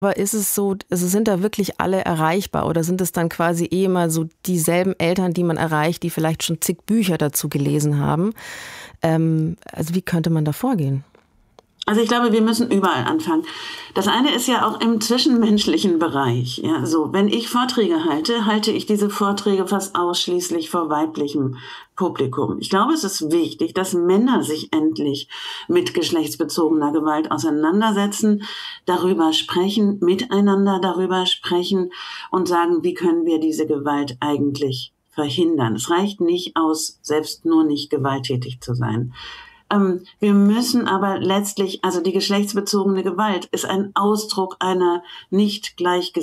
Aber ist es so, also sind da wirklich alle erreichbar oder sind es dann quasi immer so dieselben Eltern, die man erreicht, die vielleicht schon zig Bücher dazu gelesen haben? Also wie könnte man da vorgehen? Also ich glaube, wir müssen überall anfangen. Das eine ist ja auch im zwischenmenschlichen Bereich. Ja, so, wenn ich Vorträge halte, halte ich diese Vorträge fast ausschließlich vor weiblichem Publikum. Ich glaube, es ist wichtig, dass Männer sich endlich mit geschlechtsbezogener Gewalt auseinandersetzen, darüber sprechen, miteinander darüber sprechen und sagen, wie können wir diese Gewalt eigentlich verhindern. Es reicht nicht aus, selbst nur nicht gewalttätig zu sein. Wir müssen aber letztlich, also die geschlechtsbezogene Gewalt ist ein Ausdruck einer nicht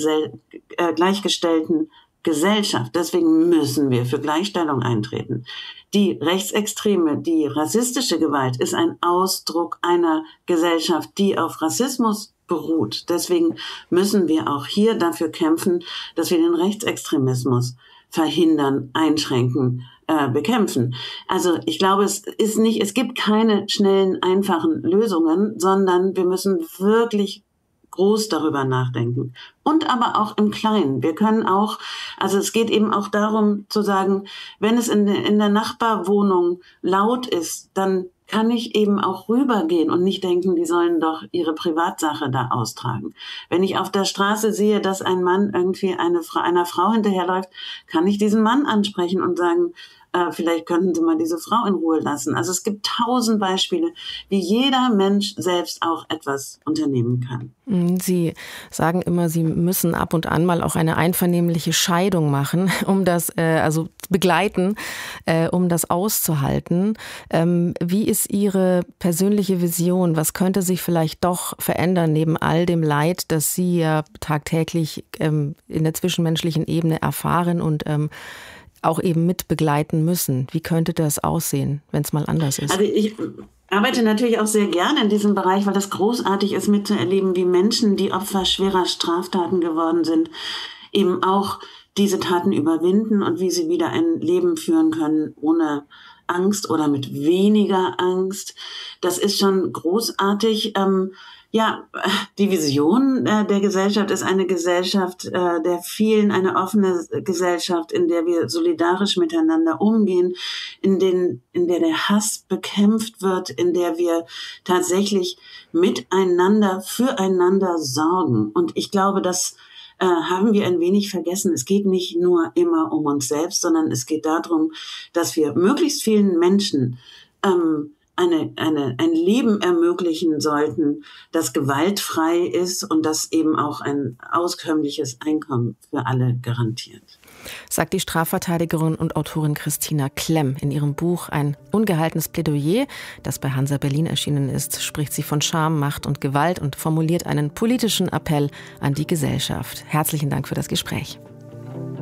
gleichgestellten Gesellschaft. Deswegen müssen wir für Gleichstellung eintreten. Die rechtsextreme, die rassistische Gewalt ist ein Ausdruck einer Gesellschaft, die auf Rassismus beruht. Deswegen müssen wir auch hier dafür kämpfen, dass wir den Rechtsextremismus verhindern, einschränken, bekämpfen. Also ich glaube, es gibt keine schnellen, einfachen Lösungen, sondern wir müssen wirklich groß darüber nachdenken. Und aber auch im Kleinen. Wir können auch, also es geht eben auch darum zu sagen, wenn es in der Nachbarwohnung laut ist, dann kann ich eben auch rübergehen und nicht denken, die sollen doch ihre Privatsache da austragen. Wenn ich auf der Straße sehe, dass ein Mann irgendwie einer Frau hinterherläuft, kann ich diesen Mann ansprechen und sagen, vielleicht könnten Sie mal diese Frau in Ruhe lassen. Also es gibt 1000 Beispiele, wie jeder Mensch selbst auch etwas unternehmen kann. Sie sagen immer, Sie müssen ab und an mal auch eine einvernehmliche Scheidung machen, um das, also begleiten, um das auszuhalten. Wie ist Ihre persönliche Vision? Was könnte sich vielleicht doch verändern neben all dem Leid, das Sie ja tagtäglich in der zwischenmenschlichen Ebene erfahren und auch eben mit begleiten müssen? Wie könnte das aussehen, wenn es mal anders ist? Also ich arbeite natürlich auch sehr gerne in diesem Bereich, weil das großartig ist, mitzuerleben, wie Menschen, die Opfer schwerer Straftaten geworden sind, eben auch diese Taten überwinden und wie sie wieder ein Leben führen können ohne Angst oder mit weniger Angst. Das ist schon großartig. Die Vision der Gesellschaft ist eine Gesellschaft der vielen, eine offene Gesellschaft, in der wir solidarisch miteinander umgehen, in der der Hass bekämpft wird, in der wir tatsächlich miteinander, füreinander sorgen. Und ich glaube, das haben wir ein wenig vergessen. Es geht nicht nur immer um uns selbst, sondern es geht darum, dass wir möglichst vielen Menschen ein Leben ermöglichen sollten, das gewaltfrei ist und das eben auch ein auskömmliches Einkommen für alle garantiert. Sagt die Strafverteidigerin und Autorin Christina Klemm. In ihrem Buch Ein ungehaltenes Plädoyer, das bei Hansa Berlin erschienen ist, spricht sie von Scham, Macht und Gewalt und formuliert einen politischen Appell an die Gesellschaft. Herzlichen Dank für das Gespräch.